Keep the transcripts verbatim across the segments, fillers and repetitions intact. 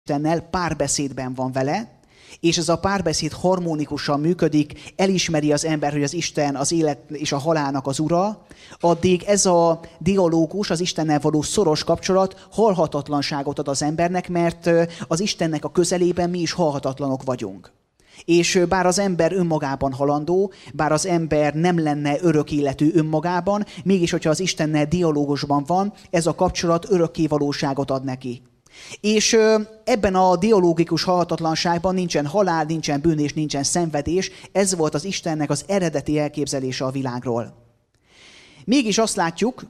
Istennel párbeszédben van vele, és ez a párbeszéd harmonikusan működik, elismeri az ember, hogy az Isten az élet és a halálnak az ura, addig ez a dialógus, az Istennel való szoros kapcsolat halhatatlanságot ad az embernek, mert az Istennek a közelében mi is halhatatlanok vagyunk. És bár az ember önmagában halandó, bár az ember nem lenne örök életű önmagában, mégis, hogyha az Istennel dialógusban van, ez a kapcsolat örökké valóságot ad neki. És ebben a dialógikus halhatatlanságban nincsen halál, nincsen bűn és nincsen szenvedés. Ez volt az Istennek az eredeti elképzelése a világról. Mégis azt látjuk,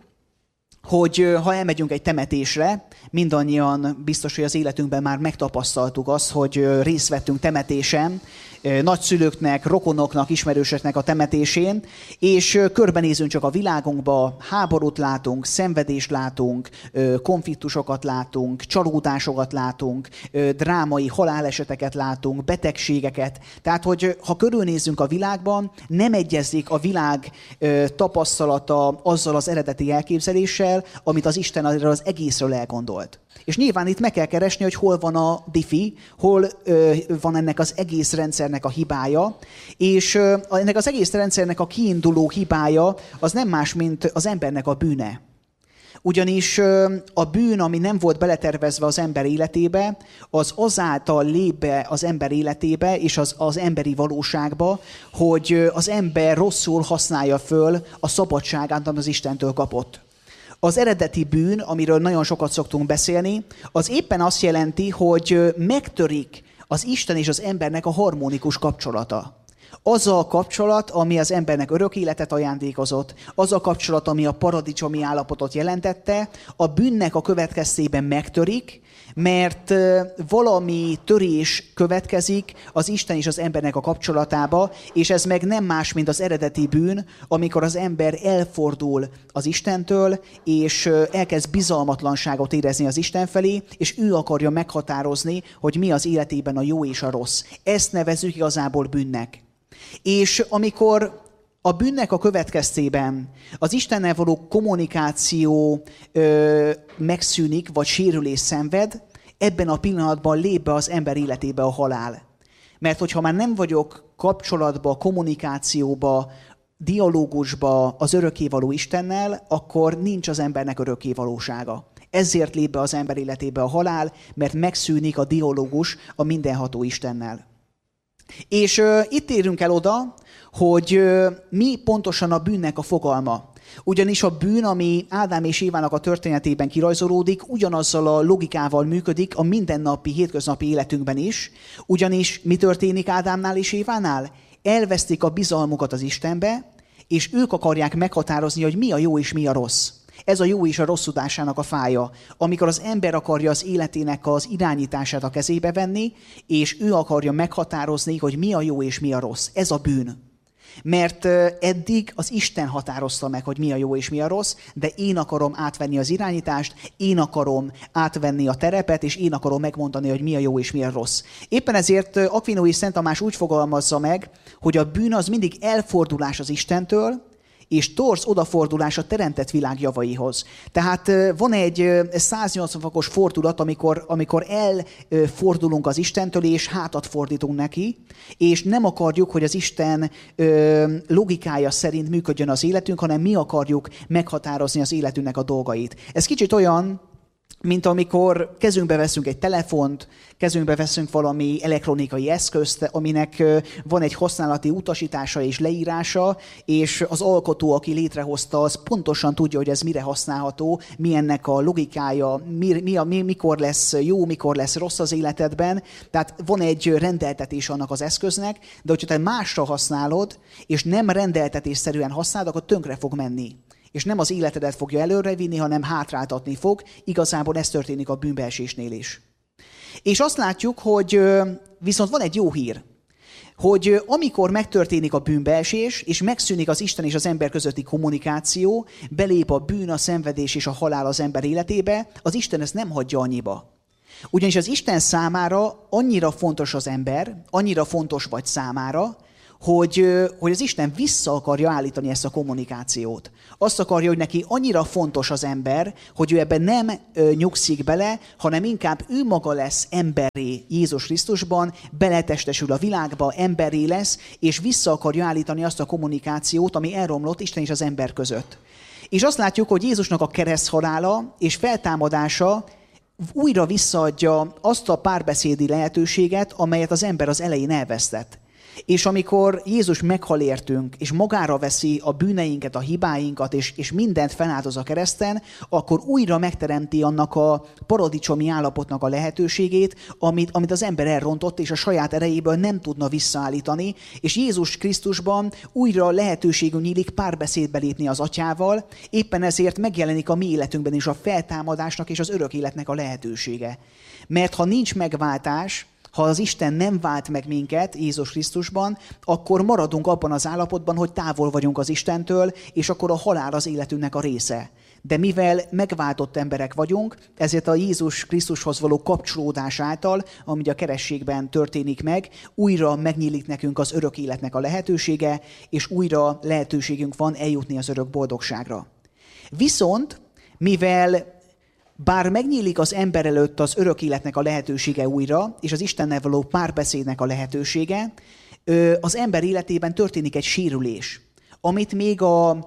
hogy ha elmegyünk egy temetésre, mindannyian biztos, hogy az életünkben már megtapasztaltuk azt, hogy részt vettünk temetésen, nagyszülőknek, rokonoknak, ismerősöknek a temetésén, és körbenézünk csak a világunkba, háborút látunk, szenvedést látunk, konfliktusokat látunk, csalódásokat látunk, drámai haláleseteket látunk, betegségeket. Tehát, hogy ha körülnézzünk a világban, nem egyezik a világ tapasztalata azzal az eredeti elképzeléssel, amit az Isten erről az egészről elgondolt. És nyilván itt meg kell keresni, hogy hol van a diffi, hol ö, van ennek az egész rendszernek a hibája, és ö, ennek az egész rendszernek a kiinduló hibája az nem más, mint az embernek a bűne. Ugyanis ö, a bűn, ami nem volt beletervezve az ember életébe, az azáltal lép be az ember életébe és az, az emberi valóságba, hogy az ember rosszul használja föl a szabadságát, amit az Istentől kapott. Az eredeti bűn, amiről nagyon sokat szoktunk beszélni, az éppen azt jelenti, hogy megtörik az Isten és az embernek a harmonikus kapcsolata. Az a kapcsolat, ami az embernek örök életet ajándékozott, az a kapcsolat, ami a paradicsomi állapotot jelentette, a bűnnek a következtében megtörik, mert valami törés következik az Isten és az embernek a kapcsolatába, és ez meg nem más, mint az eredeti bűn, amikor az ember elfordul az Istentől, és elkezd bizalmatlanságot érezni az Isten felé, és ő akarja meghatározni, hogy mi az életében a jó és a rossz. Ezt nevezzük igazából bűnnek. És amikor a bűnnek a következtében az Istennel való kommunikáció ö, megszűnik, vagy sérülés szenved, ebben a pillanatban lép be az ember életébe a halál. Mert hogyha már nem vagyok kapcsolatba, kommunikációba, dialógusba az örökkévaló Istennel, akkor nincs az embernek örökkévalósága. Ezért lép be az ember életébe a halál, mert megszűnik a dialógus a mindenható Istennel. És uh, itt érünk el oda, hogy uh, mi pontosan a bűnnek a fogalma. Ugyanis a bűn, ami Ádám és Évának a történetében kirajzolódik, ugyanazzal a logikával működik a mindennapi, hétköznapi életünkben is. Ugyanis mi történik Ádámnál és Évánál? Elvesztik a bizalmukat az Istenbe, és ők akarják meghatározni, hogy mi a jó és mi a rossz. Ez a jó és a rossz tudásának a fája, amikor az ember akarja az életének az irányítását a kezébe venni, és ő akarja meghatározni, hogy mi a jó és mi a rossz. Ez a bűn. Mert eddig az Isten határozta meg, hogy mi a jó és mi a rossz, de én akarom átvenni az irányítást, én akarom átvenni a terepet, és én akarom megmondani, hogy mi a jó és mi a rossz. Éppen ezért Akvinói Szent Tamás úgy fogalmazza meg, hogy a bűn az mindig elfordulás az Istentől, és torz odafordulás a teremtett világ javaihoz. Tehát van egy száznyolcvan fokos fordulat, amikor, amikor elfordulunk az Istentől, és hátat fordítunk neki, és nem akarjuk, hogy az Isten logikája szerint működjön az életünk, hanem mi akarjuk meghatározni az életünknek a dolgait. Ez kicsit olyan, mint amikor kezünkbe veszünk egy telefont, kezünkbe veszünk valami elektronikai eszközt, aminek van egy használati utasítása és leírása, és az alkotó, aki létrehozta, az pontosan tudja, hogy ez mire használható, mi ennek a logikája, mi, mi a, mi, mikor lesz jó, mikor lesz rossz az életedben. Tehát van egy rendeltetés annak az eszköznek, de hogyha te másra használod, és nem rendeltetésszerűen használod, akkor tönkre fog menni. És nem az életedet fogja előrevinni, hanem hátráltatni fog. Igazából ez történik a bűnbeesésnél is. És azt látjuk, hogy viszont van egy jó hír, hogy amikor megtörténik a bűnbeesés, és megszűnik az Isten és az ember közötti kommunikáció, belép a bűn, a szenvedés és a halál az ember életébe, az Isten ezt nem hagyja annyiba. Ugyanis az Isten számára annyira fontos az ember, annyira fontos vagy számára, hogy, hogy az Isten vissza akarja állítani ezt a kommunikációt. Azt akarja, hogy neki annyira fontos az ember, hogy ő ebben nem nyugszik bele, hanem inkább ő maga lesz emberré Jézus Krisztusban, beletestesül a világba, emberré lesz, és vissza akarja állítani azt a kommunikációt, ami elromlott Isten és az ember között. És azt látjuk, hogy Jézusnak a kereszthalála és feltámadása újra visszaadja azt a párbeszédi lehetőséget, amelyet az ember az elején elvesztett. És amikor Jézus meghal értünk, és magára veszi a bűneinket, a hibáinkat, és, és mindent feláldoz a kereszten, akkor újra megteremti annak a paradicsomi állapotnak a lehetőségét, amit, amit az ember elrontott, és a saját erejéből nem tudna visszaállítani, és Jézus Krisztusban újra lehetőségünk nyílik párbeszédbe lépni az Atyával, éppen ezért megjelenik a mi életünkben is a feltámadásnak és az örök életnek a lehetősége. Mert ha nincs megváltás, ha az Isten nem vált meg minket Jézus Krisztusban, akkor maradunk abban az állapotban, hogy távol vagyunk az Istentől, és akkor a halál az életünknek a része. De mivel megváltott emberek vagyunk, ezért a Jézus Krisztushoz való kapcsolódás által, ami a kerességben történik meg, újra megnyílik nekünk az örök életnek a lehetősége, és újra lehetőségünk van eljutni az örök boldogságra. Viszont, mivel bár megnyílik az ember előtt az örök életnek a lehetősége újra, és az Istennel való párbeszédnek a lehetősége, az ember életében történik egy sérülés, amit még a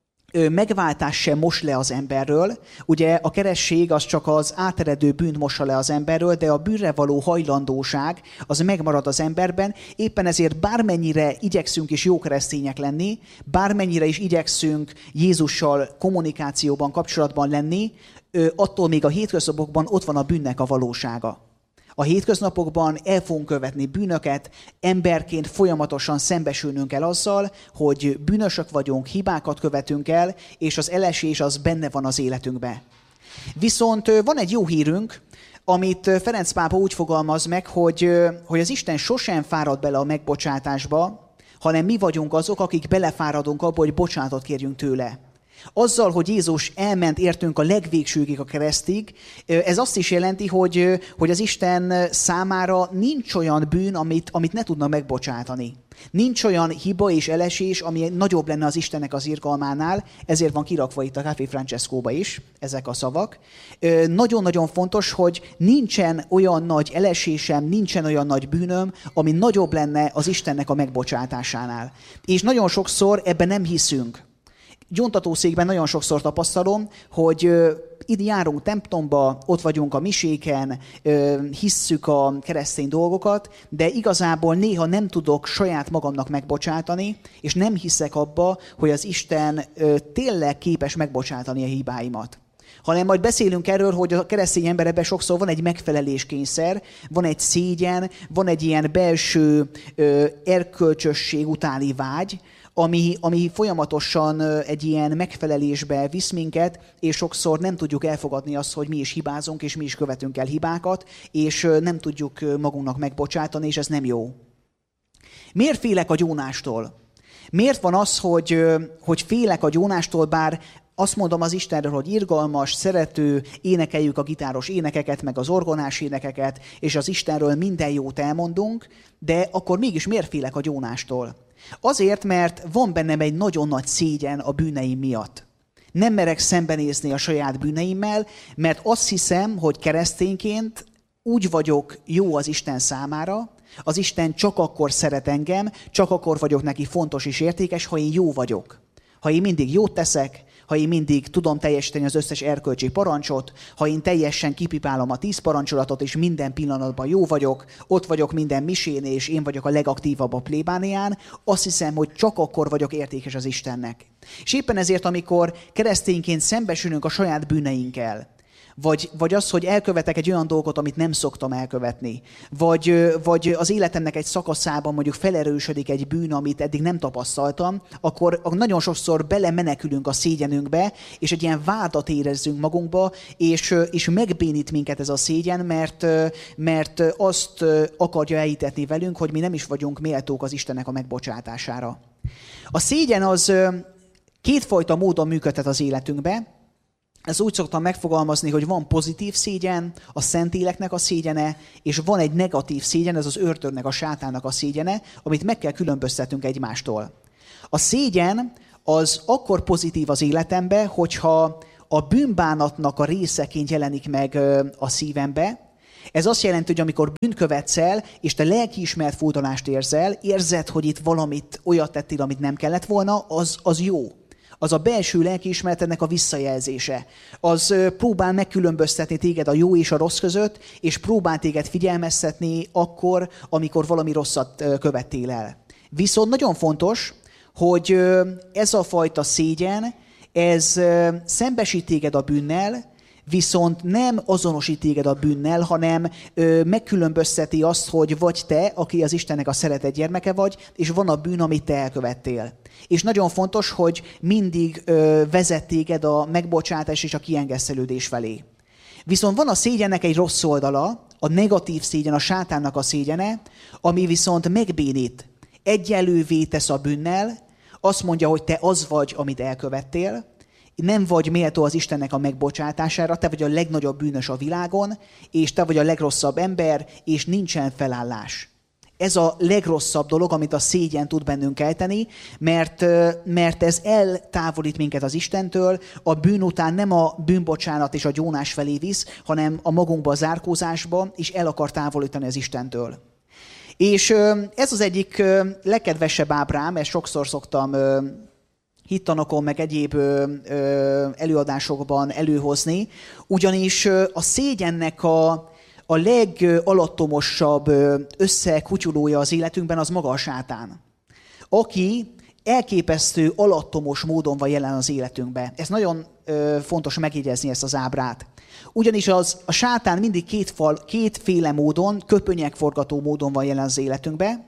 megváltás sem mos le az emberről. Ugye a keresztség az csak az áteredő bűnt mossa le az emberről, de a bűnre való hajlandóság az megmarad az emberben. Éppen ezért bármennyire igyekszünk is jó keresztények lenni, bármennyire is igyekszünk Jézussal kommunikációban, kapcsolatban lenni, attól még a hétköznapokban ott van a bűnnek a valósága. A hétköznapokban el fogunk követni bűnöket, emberként folyamatosan szembesülnünk kell azzal, hogy bűnösök vagyunk, hibákat követünk el, és az elesés az benne van az életünkben. Viszont van egy jó hírünk, amit Ferenc pápa úgy fogalmaz meg, hogy, hogy az Isten sosem fárad bele a megbocsátásba, hanem mi vagyunk azok, akik belefáradunk abba, hogy bocsánatot kérjünk tőle. Azzal, hogy Jézus elment értünk a legvégsőkig a keresztig, ez azt is jelenti, hogy, hogy az Isten számára nincs olyan bűn, amit, amit ne tudna megbocsátani. Nincs olyan hiba és elesés, ami nagyobb lenne az Istennek az irgalmánál, ezért van kirakva itt a Café Francescóba is ezek a szavak. Nagyon-nagyon fontos, hogy nincsen olyan nagy elesésem, nincsen olyan nagy bűnöm, ami nagyobb lenne az Istennek a megbocsátásánál. És nagyon sokszor ebben nem hiszünk. Gyóntatószékben nagyon sokszor tapasztalom, hogy ö, itt járunk templomba, ott vagyunk a miséken, ö, hisszük a keresztény dolgokat, de igazából néha nem tudok saját magamnak megbocsátani, és nem hiszek abba, hogy az Isten ö, tényleg képes megbocsátani a hibáimat. Hanem majd beszélünk erről, hogy a keresztény emberekben sokszor van egy megfeleléskényszer, van egy szégyen, van egy ilyen belső ö, erkölcsösség utáni vágy, Ami, ami folyamatosan egy ilyen megfelelésbe visz minket, és sokszor nem tudjuk elfogadni azt, hogy mi is hibázunk, és mi is követünk el hibákat, és nem tudjuk magunknak megbocsátani, és ez nem jó. Miért félek a gyónástól? Miért van az, hogy, hogy félek a gyónástól, bár azt mondom az Istenről, hogy irgalmas, szerető, énekeljük a gitáros énekeket, meg az orgonás énekeket, és az Istenről minden jót elmondunk, de akkor mégis miért félek a gyónástól? Azért, mert van bennem egy nagyon nagy szégyen a bűneim miatt. Nem merek szembenézni a saját bűneimmel, mert azt hiszem, hogy keresztényként úgy vagyok jó az Isten számára, az Isten csak akkor szeret engem, csak akkor vagyok neki fontos és értékes, ha én jó vagyok. Ha én mindig jót teszek, ha én mindig tudom teljesíteni az összes erkölcsi parancsot, ha én teljesen kipipálom a tíz parancsolatot, és minden pillanatban jó vagyok, ott vagyok minden misén, és én vagyok a legaktívabb a plébánián, azt hiszem, hogy csak akkor vagyok értékes az Istennek. És éppen ezért, amikor keresztényként szembesülünk a saját bűneinkkel, Vagy, vagy az, hogy elkövetek egy olyan dolgot, amit nem szoktam elkövetni. Vagy, vagy az életemnek egy szakaszában mondjuk felerősödik egy bűn, amit eddig nem tapasztaltam, akkor nagyon sokszor belemenekülünk a szégyenünkbe, és egy ilyen vádat érezzünk magunkba, és, és megbénít minket ez a szégyen, mert, mert azt akarja elhitetni velünk, hogy mi nem is vagyunk méltók az Istennek a megbocsátására. A szégyen az kétfajta módon működhet az életünkbe. ezt úgy szoktam megfogalmazni, hogy van pozitív szégyen, a szentéleknek a szégyene, és van egy negatív szégyen, ez az ördögnek, a sátánnak a szégyene, amit meg kell különböztetnünk egymástól. A szégyen az akkor pozitív az életembe, hogyha a bűnbánatnak a részeként jelenik meg a szívembe. Ez azt jelenti, hogy amikor bűnt követsz el, és te lelkiismert furdalást érzel, érzed, hogy itt valamit olyat tettél, amit nem kellett volna, az, az jó. Az a belső lelkiismeretednek a visszajelzése. Az próbál megkülönböztetni téged a jó és a rossz között, és próbál téged figyelmeztetni akkor, amikor valami rosszat követtél el. Viszont nagyon fontos, hogy ez a fajta szégyen, ez szembesít téged a bűnnel, viszont nem azonosít téged a bűnnel, hanem ö, megkülönbözteti azt, hogy vagy te, aki az Istennek a szeretett gyermeke vagy, és van a bűn, amit te elkövettél. És nagyon fontos, hogy mindig ö, vezet téged a megbocsátás és a kiengesztelődés felé. Viszont van a szégyennek egy rossz oldala, a negatív szégyen, a sátánnak a szégyene, ami viszont megbénít, egyenlővé tesz a bűnnel, azt mondja, hogy te az vagy, amit elkövettél, nem vagy méltó az Istennek a megbocsátására, te vagy a legnagyobb bűnös a világon, és te vagy a legrosszabb ember, és nincsen felállás. Ez a legrosszabb dolog, amit a szégyen tud bennünk ejteni, mert, mert ez eltávolít minket az Istentől, a bűn után nem a bűnbocsánat és a gyónás felé visz, hanem a magunkba, a zárkózásba, és el akar távolítani az Istentől. És ez az egyik legkedvesebb ábrám, ezt sokszor szoktam hittanokon, meg egyéb ö, ö, előadásokban előhozni, ugyanis a szégyennek a, a legalattomosabb összekutyulója az életünkben az maga a sátán, aki elképesztő alattomos módon van jelen az életünkben. Ez nagyon ö, fontos megjegyezni ezt az ábrát. Ugyanis az, a sátán mindig két fal, kétféle módon, köpönyegforgató módon van jelen az életünkben,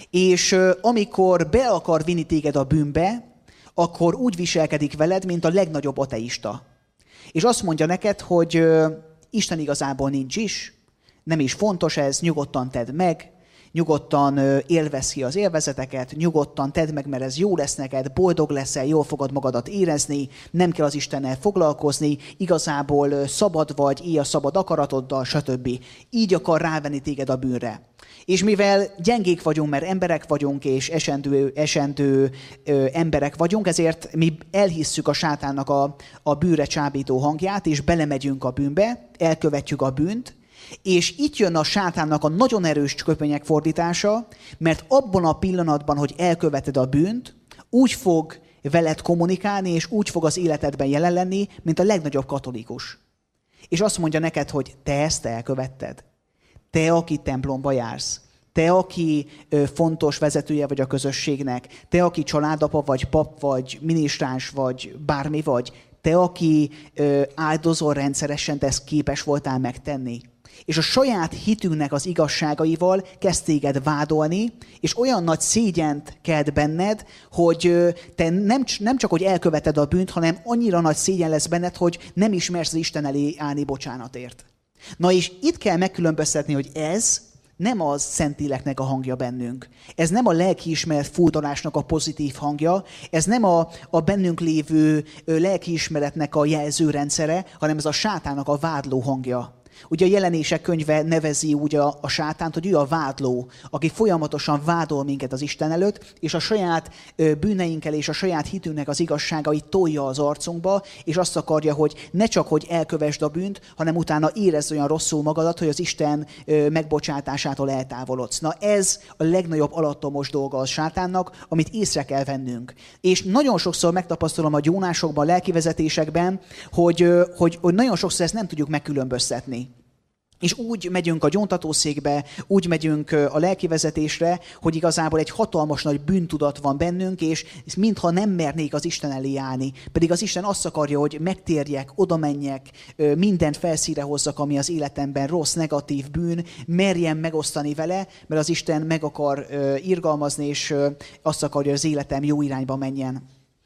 és ö, amikor be akar vinni téged a bűnbe, akkor úgy viselkedik veled, mint a legnagyobb ateista. És azt mondja neked, hogy ö, Isten igazából nincs is, nem is fontos ez, nyugodtan tedd meg, nyugodtan ö, élvezz ki az élvezeteket, nyugodtan tedd meg, mert ez jó lesz neked, boldog leszel, jól fogod magadat érezni, nem kell az Istennel foglalkozni, igazából ö, szabad vagy, éj a szabad akaratoddal, stb. Így akar rávenni téged a bűnre. És mivel gyengék vagyunk, mert emberek vagyunk, és esendő, esendő ö, emberek vagyunk, ezért mi elhisszük a sátánnak a, a bűnre csábító hangját, és belemegyünk a bűnbe, elkövetjük a bűnt, és itt jön a sátánnak a nagyon erős köpönyeg fordítása, mert abban a pillanatban, hogy elköveted a bűnt, úgy fog veled kommunikálni, és úgy fog az életedben jelen lenni, mint a legnagyobb katolikus. És azt mondja neked, hogy te ezt elkövetted. Te, aki templomba jársz, te, aki ö, fontos vezetője vagy a közösségnek, te, aki családapa vagy pap vagy minisztráns vagy bármi vagy, te, aki ö, áldozol rendszeresen, te ezt képes voltál megtenni. És a saját hitünknek az igazságaival kezd téged vádolni, és olyan nagy szégyent kelt benned, hogy ö, te nem, nem csak, hogy elköveted a bűnt, hanem annyira nagy szégyen lesz benned, hogy nem ismersz az Isten elé állni bocsánatért. Na és itt kell megkülönböztetni, hogy ez nem az Szentléleknek a hangja bennünk. Ez nem a lelkiismeret furdalásnak a pozitív hangja, ez nem a, a bennünk lévő lelkiismeretnek a jelzőrendszere, hanem ez a sátának a vádló hangja. Ugye a Jelenések könyve nevezi úgy a, a sátánt, hogy ő a vádló, aki folyamatosan vádol minket az Isten előtt, és a saját ö, bűneinkkel és a saját hitünknek az igazságait tolja az arcunkba, és azt akarja, hogy ne csak, hogy elkövesd a bűnt, hanem utána érezd olyan rosszul magadat, hogy az Isten ö, megbocsátásától eltávolodsz. Na ez a legnagyobb alattomos dolga a sátánnak, amit észre kell vennünk. És nagyon sokszor megtapasztalom a gyónásokban, a lelkivezetésekben, hogy, ö, hogy, hogy nagyon sokszor ezt nem tudjuk megkülönböztetni. És úgy megyünk a gyóntatószékbe, úgy megyünk a lelkivezetésre, hogy igazából egy hatalmas nagy bűntudat van bennünk, és mintha nem mernék az Isten elé állni. Pedig az Isten azt akarja, hogy megtérjek, oda menjek, mindent felszíre hozzak, ami az életemben rossz, negatív bűn, merjem megosztani vele, mert az Isten meg akar irgalmazni, és azt akarja, hogy az életem jó irányba menjen.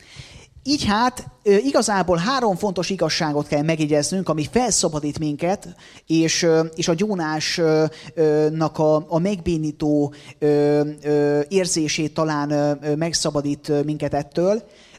Így hát igazából három fontos igazságot kell megjegyeznünk, ami felszabadít minket, és, és a gyónásnak a, a megbénító érzését talán megszabadít minket ettől.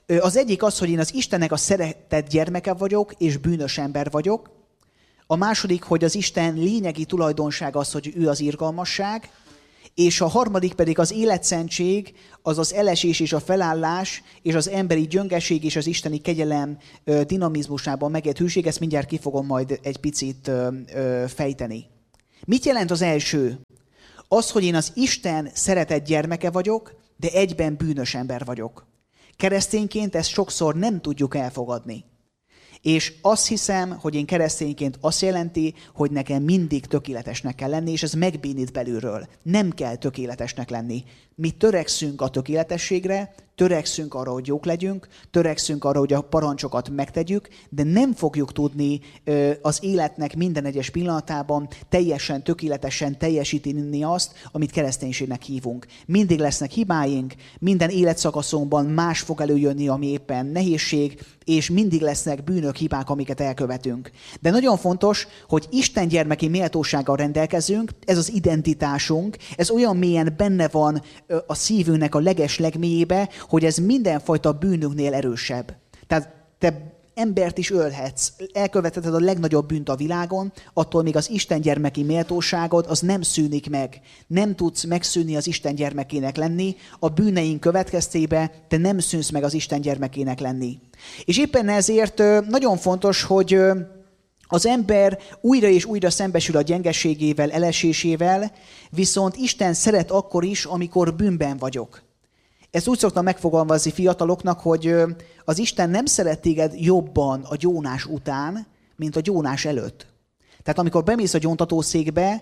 Az egyik az, hogy én az Istennek a szeretett gyermeke vagyok, és bűnös ember vagyok. A második, hogy az Isten lényegi tulajdonság az, hogy ő az irgalmasság. És a harmadik pedig az életszentség, az az elesés és a felállás, és az emberi gyöngeség és az isteni kegyelem dinamizmusában megélt hűség. Ezt mindjárt ki fogom majd egy picit fejteni. Mit jelent az első? Az, hogy én az Isten szeretett gyermeke vagyok, de egyben bűnös ember vagyok. Keresztényként ezt sokszor nem tudjuk elfogadni. És azt hiszem, hogy én keresztényként azt jelenti, hogy nekem mindig tökéletesnek kell lenni, és ez megbénít belülről. Nem kell tökéletesnek lenni. Mi törekszünk a tökéletességre, törekszünk arra, hogy jók legyünk, törekszünk arra, hogy a parancsokat megtegyük, de nem fogjuk tudni az életnek minden egyes pillanatában teljesen, tökéletesen teljesíteni azt, amit kereszténységnek hívunk. Mindig lesznek hibáink, minden életszakaszunkban más fog előjönni, ami éppen nehézség, és mindig lesznek bűnök, hibák, amiket elkövetünk. De nagyon fontos, hogy Isten gyermeki méltósággal rendelkezünk, ez az identitásunk, ez olyan mélyen benne van a szívünknek a leges legmélyébe, hogy ez mindenfajta bűnünknél erősebb. Tehát te embert is ölhetsz, elkövetheted a legnagyobb bűnt a világon, attól még az Isten gyermeki méltóságod az nem szűnik meg. Nem tudsz megszűnni az Isten gyermekének lenni, a bűneink következtében te nem szűnsz meg az Isten gyermekének lenni. És éppen ezért nagyon fontos, hogy az ember újra és újra szembesül a gyengeségével, elesésével, viszont Isten szeret akkor is, amikor bűnben vagyok. Ezt úgy szoktam megfogalmazni fiataloknak, hogy az Isten nem szeret téged jobban a gyónás után, mint a gyónás előtt. Tehát amikor bemész a gyóntatószékbe,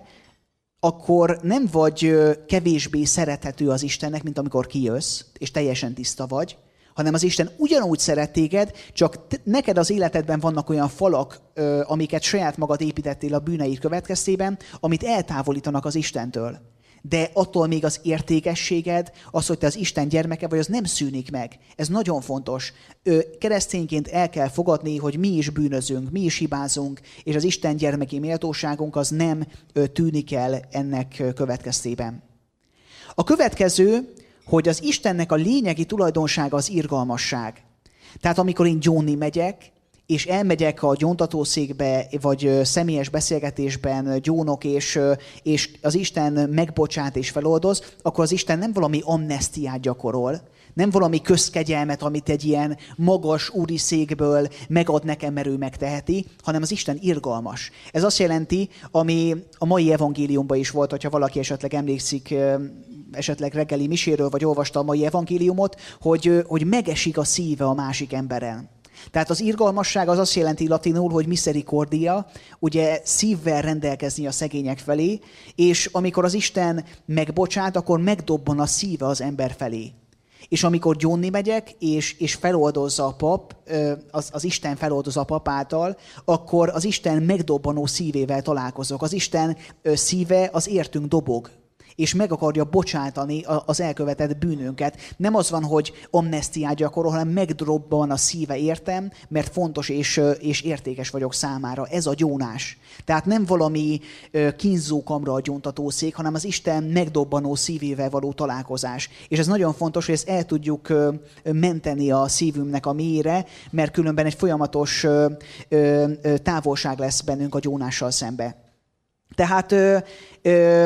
akkor nem vagy kevésbé szerethető az Istennek, mint amikor kijössz, és teljesen tiszta vagy, hanem az Isten ugyanúgy szeret téged, csak neked az életedben vannak olyan falak, amiket saját magad építettél a bűneid következtében, amit eltávolítanak az Istentől. De attól még az értékességed, az, hogy te az Isten gyermeke vagy, az nem szűnik meg. Ez nagyon fontos. Keresztényként el kell fogadni, hogy mi is bűnözünk, mi is hibázunk, és az Isten gyermeki méltóságunk az nem tűnik el ennek következtében. A következő, hogy az Istennek a lényegi tulajdonsága az irgalmasság. Tehát amikor én gyónni megyek, és elmegyek a gyóntatószékbe, vagy személyes beszélgetésben gyónok, és, és az Isten megbocsát és feloldoz, akkor az Isten nem valami amnesztiát gyakorol, nem valami közkegyelmet, amit egy ilyen magas úri székből megad nekem, mert ő megteheti, hanem az Isten irgalmas. Ez azt jelenti, ami a mai evangéliumban is volt, hogyha valaki esetleg emlékszik, esetleg reggeli miséről, vagy olvasta a mai evangéliumot, hogy, hogy megesik a szíve a másik emberen. Tehát az irgalmasság az azt jelenti latinul, hogy misericordia, ugye szívvel rendelkezni a szegények felé, és amikor az Isten megbocsát, akkor megdobban a szíve az ember felé. És amikor gyónni megyek, és, és feloldozza a pap, az, az Isten feloldozza a pap által, akkor az Isten megdobbanó szívével találkozok. Az Isten szíve az értünk dobog, és meg akarja bocsátani az elkövetett bűnünket. Nem az van, hogy amnesztiát gyakorol, hanem megdobban a szíve értem, mert fontos és, és értékes vagyok számára. Ez a gyónás. Tehát nem valami kínzókamra a gyóntatószék, hanem az Isten megdobbanó szívével való találkozás. És ez nagyon fontos, hogy ezt el tudjuk menteni a szívünknek a mélyére, mert különben egy folyamatos távolság lesz bennünk a gyónással szembe. Tehát ö, ö,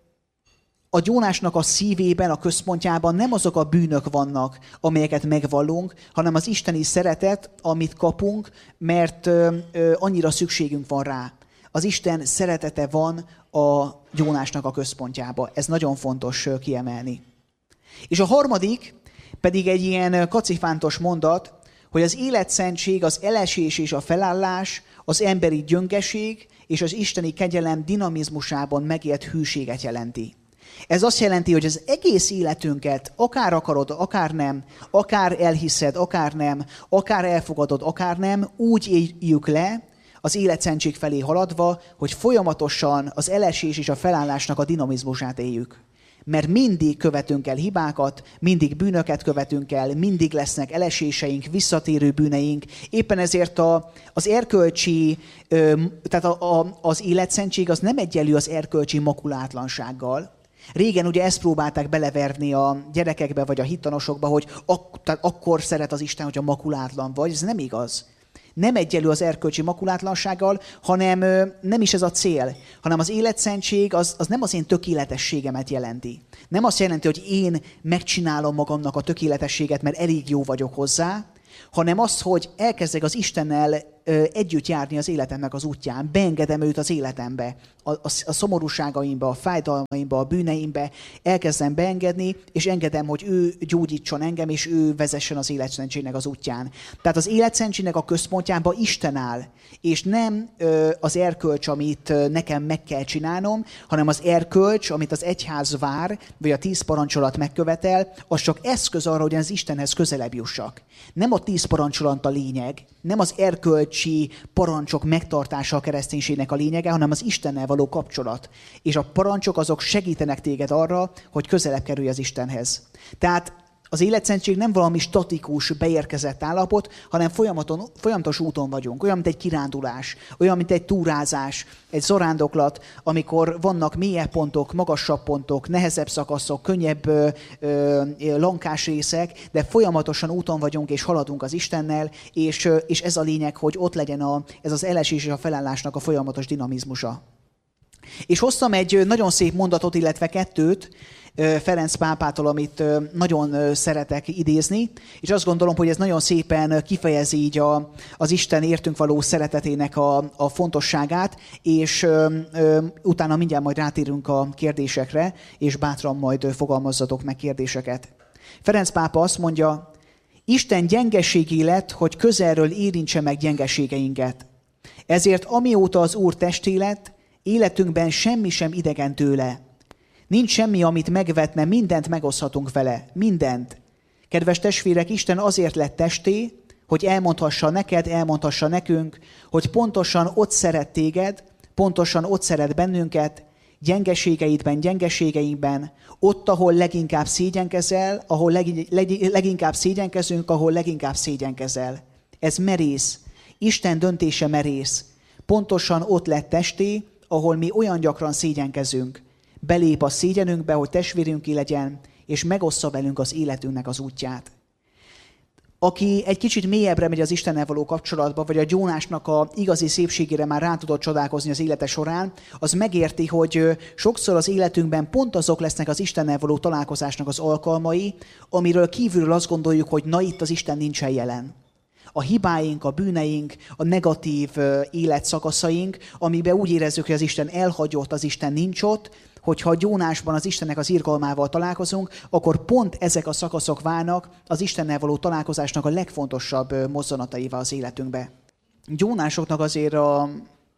a gyónásnak a szívében, a központjában nem azok a bűnök vannak, amelyeket megvallunk, hanem az isteni szeretet, amit kapunk, mert ö, ö, annyira szükségünk van rá. Az Isten szeretete van a gyónásnak a központjában. Ez nagyon fontos kiemelni. És a harmadik pedig egy ilyen kacifántos mondat, hogy az életszentség, az elesés és a felállás, az emberi gyöngeség és az isteni kegyelem dinamizmusában megélt hűséget jelenti. Ez azt jelenti, hogy az egész életünket, akár akarod, akár nem, akár elhiszed, akár nem, akár elfogadod, akár nem, úgy éljük le, az életszentség felé haladva, hogy folyamatosan az elesés és a felállásnak a dinamizmusát éljük. Mert mindig követünk el hibákat, mindig bűnöket követünk el, mindig lesznek eleséseink, visszatérő bűneink. Éppen ezért a, az erkölcsi, tehát a, a, az életszentség az nem egyenlő az erkölcsi makulátlansággal. Régen ugye ezt próbálták beleverni a gyerekekbe vagy a hittanosokba, hogy ak- tehát akkor szeret az Isten, hogyha makulátlan vagy. Ez nem igaz. Nem egyenlő az erkölcsi makulátlansággal, hanem nem is ez a cél, hanem az életszentség az, az nem az én tökéletességemet jelenti. Nem azt jelenti, hogy én megcsinálom magamnak a tökéletességet, mert elég jó vagyok hozzá, hanem az, hogy elkezdek az Istennel ö, együtt járni az életemnek az útján, beengedem őt az életembe, a, a, a szomorúságaimba, a fájdalmaimba, a bűneimbe, elkezdem beengedni, és engedem, hogy ő gyógyítson engem, és ő vezessen az életszentségnek az útján. Tehát az életszentségnek a központjában Isten áll, és nem ö, az erkölcs, amit ö, nekem meg kell csinálnom, hanem az erkölcs, amit az egyház vár, vagy a tíz parancsolat megkövetel, az csak eszköz arra, hogy az Istenhez közelebb jussak. Nem a tíz parancsolat a lényeg, nem az erkölcsi parancsok megtartása a kereszténységnek a lényege, hanem az Istennel való kapcsolat. És a parancsok azok segítenek téged arra, hogy közelebb kerülj az Istenhez. Tehát az életszentség nem valami statikus, beérkezett állapot, hanem folyamaton, folyamatos úton vagyunk. Olyan, mint egy kirándulás, olyan, mint egy túrázás, egy zarándoklat, amikor vannak mélyebb pontok, magasabb pontok, nehezebb szakaszok, könnyebb ö, ö, lankás részek, de folyamatosan úton vagyunk és haladunk az Istennel, és, ö, és ez a lényeg, hogy ott legyen a, ez az elesés és a felállásnak a folyamatos dinamizmusa. És hoztam egy nagyon szép mondatot, illetve kettőt, Ferenc pápától, amit nagyon szeretek idézni, és azt gondolom, hogy ez nagyon szépen kifejezi így a, az Isten értünk való szeretetének a, a fontosságát, és ö, ö, utána mindjárt majd rátérünk a kérdésekre, és bátran majd fogalmazzatok meg kérdéseket. Ferenc pápa azt mondja, Isten gyengeségé lett, hogy közelről érintse meg gyengeségeinket. Ezért amióta az Úr testé lett, életünkben semmi sem idegen tőle. Nincs semmi, amit megvetne, mindent megoszthatunk vele. Mindent. Kedves testvérek, Isten azért lett testé, hogy elmondhassa neked, elmondhassa nekünk, hogy pontosan ott szeret téged, pontosan ott szeret bennünket, gyengeségeidben, gyengeségeinkben, ott, ahol leginkább szégyenkezel, ahol leg, leg, leginkább szégyenkezünk, ahol leginkább szégyenkezel. Ez merész. Isten döntése merész. Pontosan ott lett testé, ahol mi olyan gyakran szégyenkezünk. Belép a szégyenünkbe, hogy testvérünké legyen, és megossza velünk az életünknek az útját. Aki egy kicsit mélyebbre megy az Istennel való kapcsolatba, vagy a gyónásnak a igazi szépségére már rá tudott csodálkozni az élete során, az megérti, hogy sokszor az életünkben pont azok lesznek az Istennel való találkozásnak az alkalmai, amiről kívülről azt gondoljuk, hogy na itt az Isten nincsen jelen. A hibáink, a bűneink, a negatív életszakaszaink, amiben úgy érezzük, hogy az Isten elhagyott, az Isten nincs ott, hogyha a gyónásban az Istennek az irgalmával találkozunk, akkor pont ezek a szakaszok válnak az Istennel való találkozásnak a legfontosabb mozzanataival az életünkbe. Gyónásoknak azért a,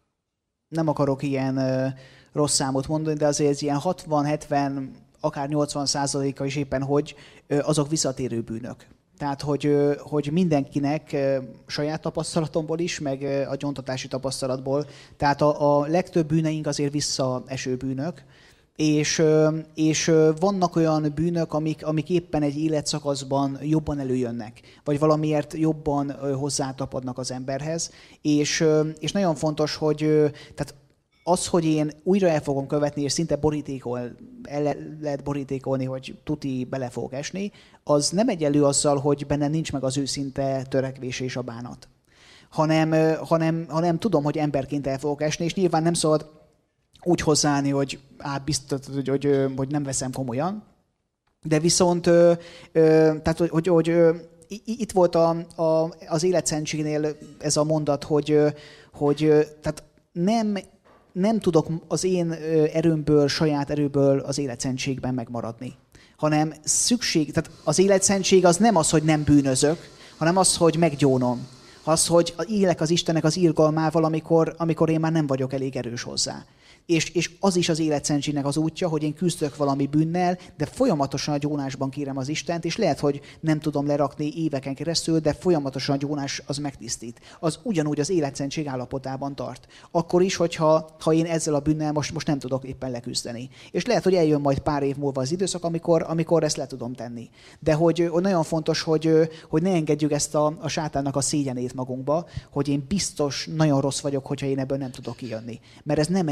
nem akarok ilyen rossz számot mondani, de azért ez ilyen hatvan, hetven, akár nyolcvan százaléka is éppen, hogy azok visszatérő bűnök. Tehát, hogy, hogy mindenkinek saját tapasztalatomból is, meg a gyóntatási tapasztalatból, tehát a, a legtöbb bűneink azért visszaeső bűnök, és, és vannak olyan bűnök, amik, amik éppen egy életszakaszban jobban előjönnek, vagy valamiért jobban hozzátapadnak az emberhez, és, és nagyon fontos, hogy tehát az, hogy én újra el fogom követni, és szinte borítékol, el lehet borítékolni, hogy tuti bele fog esni, az nem egyenlő azzal, hogy benne nincs meg az őszinte törekvés és a bánat. Hanem, hanem, hanem tudom, hogy emberként el fogok esni, és nyilván nem szabad úgy hozzáállni, hogy, á, biztos, hogy, hogy, hogy nem veszem komolyan, de viszont ö, ö, tehát, hogy, hogy, hogy ö, itt volt a, a, az életszentségnél ez a mondat, hogy, hogy tehát nem nem tudok az én erőmből, saját erőből az életszentségben megmaradni. Hanem szükség, tehát az életszentség az nem az, hogy nem bűnözök, hanem az, hogy meggyónom. Az, hogy élek az Istennek az irgalmával, amikor, amikor én már nem vagyok elég erős hozzá. És, és az is az életszentségnek az útja, hogy én küzdök valami bűnnel, de folyamatosan a gyónásban kérem az Istent, és lehet, hogy nem tudom lerakni éveken keresztül, de folyamatosan a gyónás az megtisztít. Az ugyanúgy az életszentség állapotában tart. Akkor is, hogyha ha én ezzel a bűnnel most, most nem tudok éppen leküzdeni. És lehet, hogy eljön majd pár év múlva az időszak, amikor, amikor ezt le tudom tenni. De hogy, hogy nagyon fontos, hogy, hogy ne engedjük ezt a, a sátánnak a szégyenét magunkba, hogy én biztos nagyon rossz vagyok, hogyha én ebből nem tudok kijönni. Mert ez nem erről szól.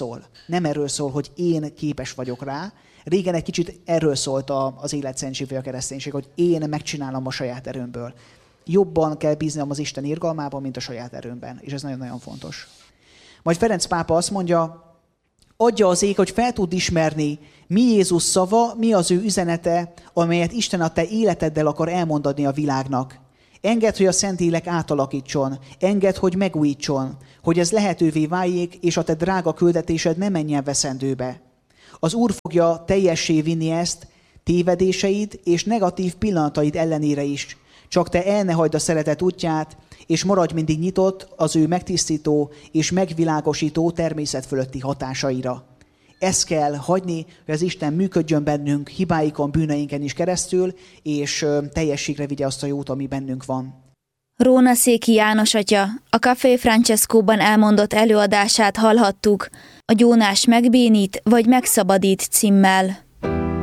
szól. Nem erről szól, hogy én képes vagyok rá. Régen egy kicsit erről szólt az életszentség vagy a kereszténység, hogy én megcsinálom a saját erőmből. Jobban kell bíznom az Isten irgalmában, mint a saját erőmben. És ez nagyon-nagyon fontos. Majd Ferenc pápa azt mondja, adja az ég, hogy fel tud ismerni, mi Jézus szava, mi az ő üzenete, amelyet Isten a te életeddel akar elmondani a világnak. Engedd, hogy a Szentlélek átalakítson, engedd, hogy megújítson, hogy ez lehetővé váljék, és a te drága küldetésed ne menjen veszendőbe. Az Úr fogja teljessé vinni ezt, tévedéseid és negatív pillanataid ellenére is. Csak te el ne hagyd a szeretet útját, és maradj mindig nyitott az ő megtisztító és megvilágosító természet fölötti hatásaira. Ezt kell hagyni, hogy az Isten működjön bennünk, hibáikon, bűneinken is keresztül, és teljességre vigye azt a jót, ami bennünk van. Róna Széki János atya a Café Francescóban elmondott előadását hallhattuk, a Gyónás megbénít vagy megszabadít címmel.